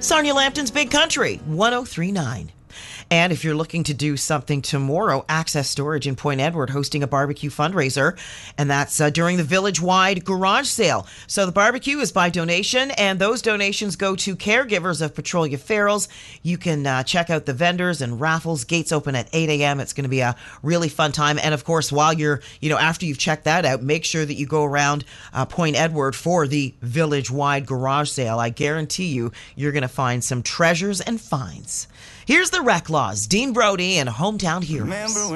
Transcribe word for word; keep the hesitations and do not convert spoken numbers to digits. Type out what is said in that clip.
Sarnia Lambton's Big Country, one oh three point nine. And if you're looking to do something tomorrow, Access Storage in Point Edward hosting a barbecue fundraiser, and that's uh, during the village-wide garage sale. So the barbecue is by donation, and those donations go to caregivers of Petrolia Ferals. You can uh, check out the vendors and raffles. Gates open at eight a.m. It's going to be a really fun time. And of course, while you're, you know, after you've checked that out, make sure that you go around uh, Point Edward for the village-wide garage sale. I guarantee you, you're going to find some treasures and finds. Here's the Rec Laws, Dean Brody and Hometown Heroes. Remember